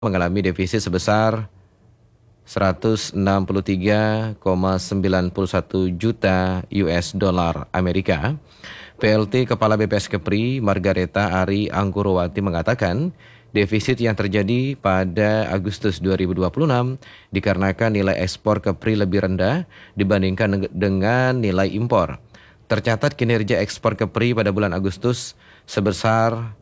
mengalami defisit sebesar 163,91 juta US dollar Amerika. PLT Kepala BPS Kepri Margareta Ari Angkurowati mengatakan defisit yang terjadi pada Agustus 2026 dikarenakan nilai ekspor Kepri lebih rendah dibandingkan dengan nilai impor. Tercatat kinerja ekspor Kepri pada bulan Agustus sebesar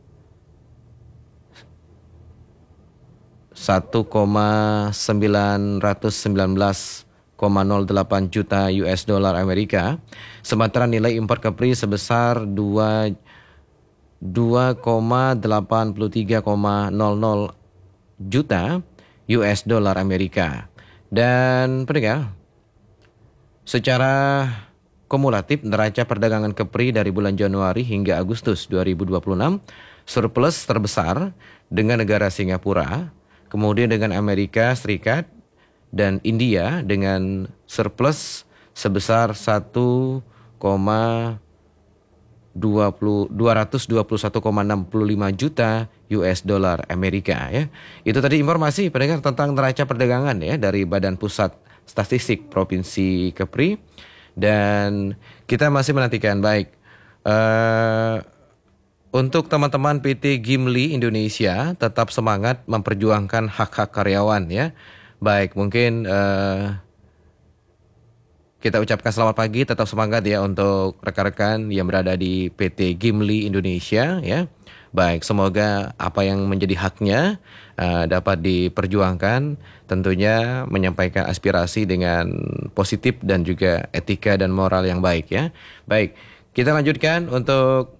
1,919,08 juta US dollar Amerika, sementara nilai impor Kepri sebesar 2,83,00 juta US dollar Amerika. Dan pendengar, secara kumulatif neraca perdagangan Kepri dari bulan Januari hingga Agustus 2026 surplus terbesar dengan negara Singapura, kemudian dengan Amerika Serikat dan India dengan surplus sebesar 221,65 juta US dollar Amerika ya. Itu tadi informasi pendengar tentang neraca perdagangan ya dari Badan Pusat Statistik Provinsi Kepri, dan kita masih menantikan baik untuk teman-teman PT Gimli Indonesia tetap semangat memperjuangkan hak-hak karyawan ya. Baik, mungkin kita ucapkan selamat pagi, tetap semangat ya untuk rekan-rekan yang berada di PT Gimli Indonesia ya. Baik, semoga apa yang menjadi haknya dapat diperjuangkan, tentunya menyampaikan aspirasi dengan positif dan juga etika dan moral yang baik ya. Baik, kita lanjutkan untuk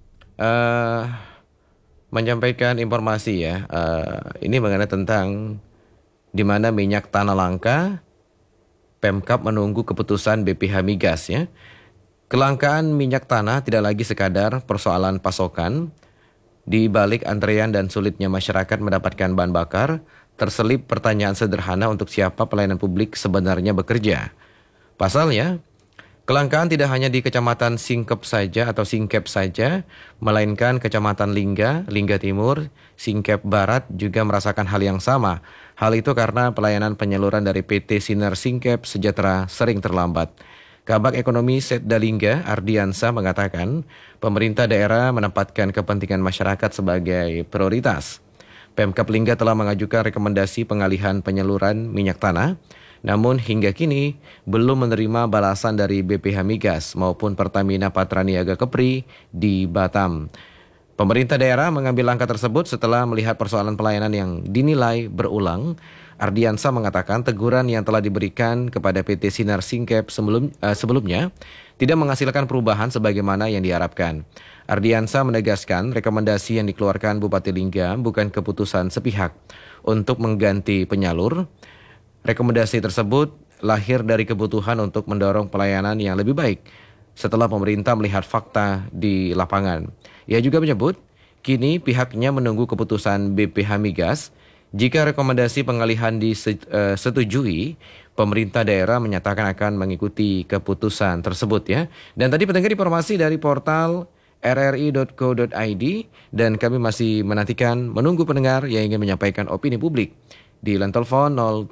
menyampaikan informasi ya. Ini mengenai tentang di mana minyak tanah langka, Pemkab menunggu keputusan BPH Migas ya. Kelangkaan minyak tanah tidak lagi sekadar persoalan pasokan. Di balik antrean dan sulitnya masyarakat mendapatkan bahan bakar, terselip pertanyaan sederhana untuk siapa pelayanan publik sebenarnya bekerja. Pasalnya, kelangkaan tidak hanya di Kecamatan Singkep saja atau Singkep saja, melainkan Kecamatan Lingga, Lingga Timur, Singkep Barat juga merasakan hal yang sama. Hal itu karena pelayanan penyaluran dari PT Sinar Singkep Sejahtera sering terlambat. Kabag Ekonomi Setda Lingga, Ardiansa mengatakan, pemerintah daerah menempatkan kepentingan masyarakat sebagai prioritas. Pemkab Lingga telah mengajukan rekomendasi pengalihan penyaluran minyak tanah, namun hingga kini belum menerima balasan dari BPH Migas maupun Pertamina Patraniaga Kepri di Batam. Pemerintah daerah mengambil langkah tersebut setelah melihat persoalan pelayanan yang dinilai berulang. Ardiansa mengatakan teguran yang telah diberikan kepada PT Sinar Singkep sebelumnya tidak menghasilkan perubahan sebagaimana yang diharapkan. Ardiansa menegaskan rekomendasi yang dikeluarkan Bupati Lingga bukan keputusan sepihak untuk mengganti penyalur. Rekomendasi tersebut lahir dari kebutuhan untuk mendorong pelayanan yang lebih baik setelah pemerintah melihat fakta di lapangan. Ia juga menyebut, kini pihaknya menunggu keputusan BPH Migas. Jika rekomendasi pengalihan disetujui, pemerintah daerah menyatakan akan mengikuti keputusan tersebut ya. Dan tadi pendengar informasi dari portal rri.co.id, dan kami masih menunggu pendengar yang ingin menyampaikan opini publik di line telepon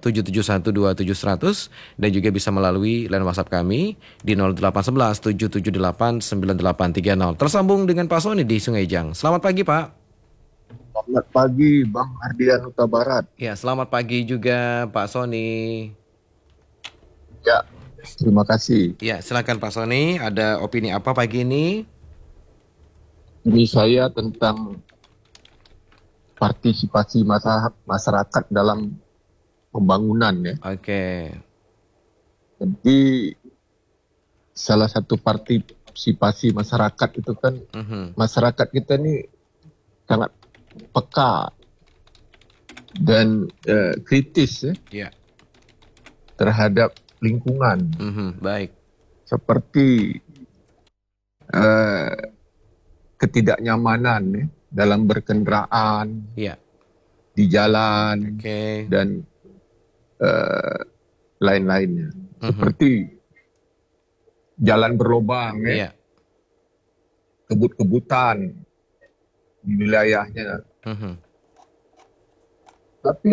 077127100 dan juga bisa melalui line WhatsApp kami di 0811 778 9830. Tersambung dengan Pak Soni di Sungai Jang. Selamat pagi Pak. Selamat pagi Bang Ardian Huta Barat. Ya, selamat pagi juga Pak Soni. Ya, terima kasih. Ya, silakan Pak Soni, ada opini apa pagi ini? Ini saya tentang partisipasi masyarakat dalam pembangunan ya. Oke. Jadi salah satu partisipasi masyarakat itu kan masyarakat kita ini sangat peka dan kritis ya, terhadap lingkungan. Baik. Seperti ketidaknyamanan ya, dalam berkendaraan di jalan dan lain-lainnya. Seperti jalan berlubang ya, kebut-kebutan di wilayahnya. Tapi